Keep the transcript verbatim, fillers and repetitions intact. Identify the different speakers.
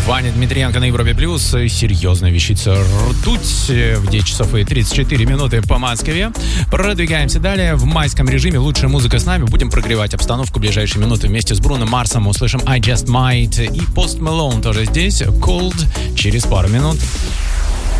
Speaker 1: Ваня Дмитриенко на Европе Плюс. Серьезная вещица «Ртуть» в десять часов и тридцать четыре минуты по Москве. Продвигаемся далее. В майском режиме лучшая музыка с нами. Будем прогревать обстановку в ближайшие минуты вместе с Бруно Марсом. Услышим I Just Might и Post Malone тоже здесь. Cold через пару минут.